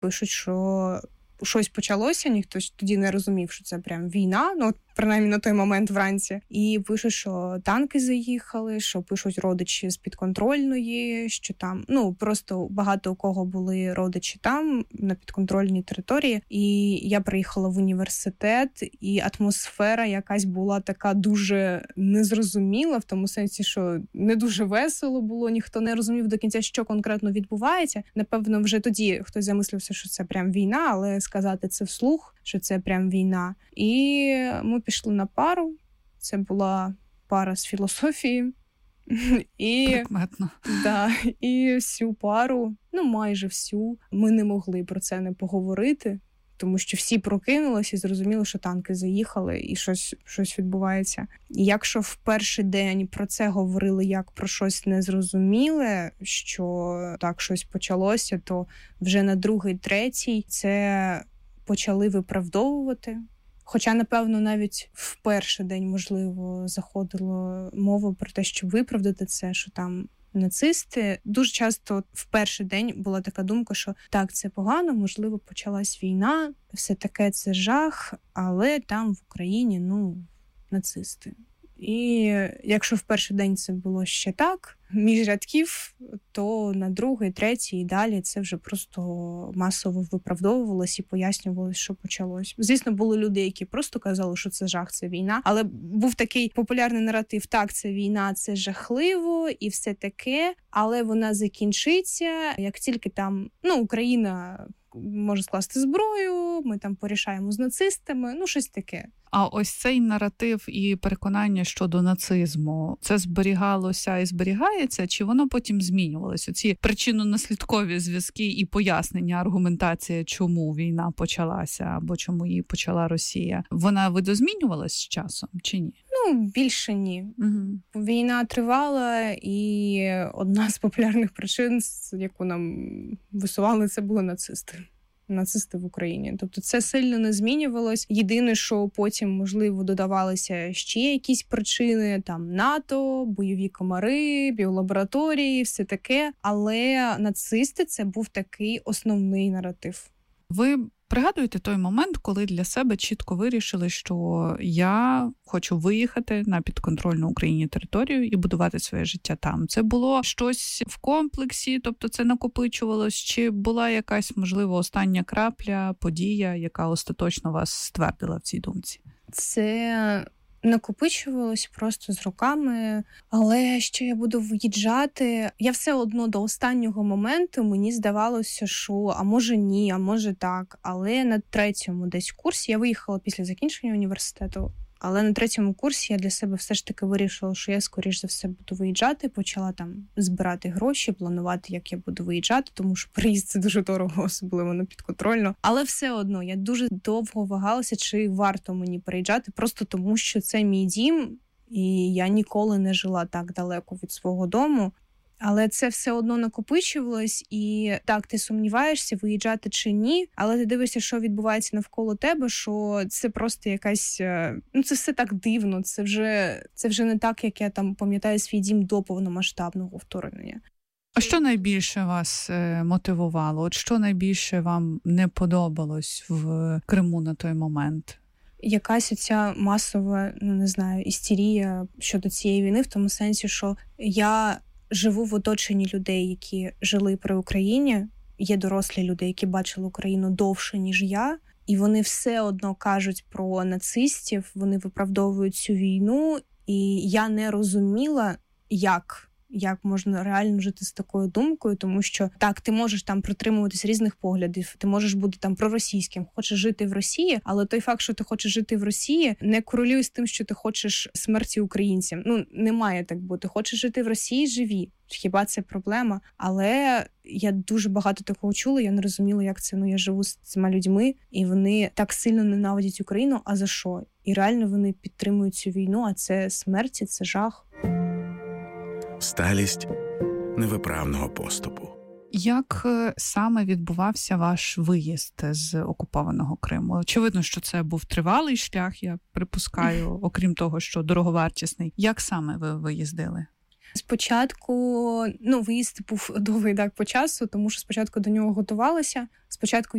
Пишуть, що щось почалося, ніхто тоді не розумів, що це прям війна, ну, принаймні на той момент вранці. І пишуть, що танки заїхали, що пишуть родичі з підконтрольної, що там, ну, просто багато у кого були родичі там, на підконтрольній території. І я приїхала в університет, і атмосфера якась була така дуже незрозуміла, в тому сенсі, що не дуже весело було, ніхто не розумів до кінця, що конкретно відбувається. Напевно, вже тоді хтось замислився, що це прям війна, але сказати це вслух, що це прям війна. І ми пішли на пару. Це була пара з філософії. Прикметно. Да, і всю пару, ну майже всю, ми не могли про це не поговорити, тому що всі прокинулися і зрозуміли, що танки заїхали і щось відбувається. І якщо в перший день про це говорили як про щось незрозуміле, що так щось почалося, то вже на другий, третій це почали виправдовувати. Хоча, напевно, навіть в перший день, можливо, заходила мова про те, щоб виправдати це, що там нацисти. Дуже часто в перший день була така думка, що так, це погано, можливо, почалась війна, все таке це жах, але там в Україні, ну, нацисти. І якщо в перший день це було ще так, між рядків, то на другий, третій і далі це вже просто масово виправдовувалось і пояснювалось, що почалось. Звісно, були люди, які просто казали, що це жах, це війна, але був такий популярний наратив: так, це війна, це жахливо і все таке, але вона закінчиться, як тільки там, ну, Україна може скласти зброю, ми там порішаємо з нацистами, ну, щось таке. А ось цей наратив і переконання щодо нацизму, це зберігалося і зберігається, чи воно потім змінювалося? Ці причинно-наслідкові зв'язки і пояснення, аргументація, чому війна почалася або чому її почала Росія, вона видозмінювалась з часом чи ні? Ну, більше ні. Угу. Війна тривала, і одна з популярних причин, яку нам висували, це були нацисти в Україні. Тобто це сильно не змінювалось. Єдине, що потім, можливо, додавалися ще якісь причини, там НАТО, бойові комари, біолабораторії, все таке. Але нацисти – це був такий основний наратив. Ви пригадуєте той момент, коли для себе чітко вирішили, що я хочу виїхати на підконтрольну Україні територію і будувати своє життя там? Це було щось в комплексі, тобто це накопичувалось, чи була якась, можливо, остання крапля, подія, яка остаточно вас ствердила в цій думці? Це накопичувалось просто з роками, але що я буду виїжджати, я все одно до останнього моменту мені здавалося, що а може ні, а може так, але на третьому десь курсі, я виїхала після закінчення університету, але на третьому курсі я для себе все ж таки вирішила, що я, скоріш за все, буду виїжджати, почала там збирати гроші, планувати, як я буду виїжджати, тому що приїзд – це дуже дорого, особливо на підконтрольну. Але все одно, я дуже довго вагалася, чи варто мені переїжджати, просто тому, що це мій дім, і я ніколи не жила так далеко від свого дому. Але це все одно накопичувалось, і так, ти сумніваєшся, виїжджати чи ні, але ти дивишся, що відбувається навколо тебе, що це просто якась, ну це все так дивно, це вже не так, як я там пам'ятаю свій дім до повномасштабного вторгнення. А що найбільше вас мотивувало? От що найбільше вам не подобалось в Криму на той момент? Якась оця масова, ну не знаю, істерія щодо цієї війни, в тому сенсі, що я живу в оточенні людей, які жили при Україні. Є дорослі люди, які бачили Україну довше, ніж я. І вони все одно кажуть про нацистів, вони виправдовують цю війну. І я не розуміла, як можна реально жити з такою думкою, тому що так, ти можеш там притримуватись різних поглядів, ти можеш бути там проросійським, хочеш жити в Росії, але той факт, що ти хочеш жити в Росії, не корелює з тим, що ти хочеш смерті українцям. Ну, не має так бути. Хочеш жити в Росії – живі. Хіба це проблема? Але я дуже багато такого чула, я не розуміла, як це. Ну, я живу з цими людьми, і вони так сильно ненавидять Україну, а за що? І реально вони підтримують цю війну, а це смерті, це жах. Сталість невиправного поступу. Як саме відбувався ваш виїзд з окупованого Криму? Очевидно, що це був тривалий шлях, я припускаю, окрім того, що дороговартісний. Як саме ви виїздили? Спочатку, виїзд був довгий так по часу, тому що спочатку до нього готувалася. Спочатку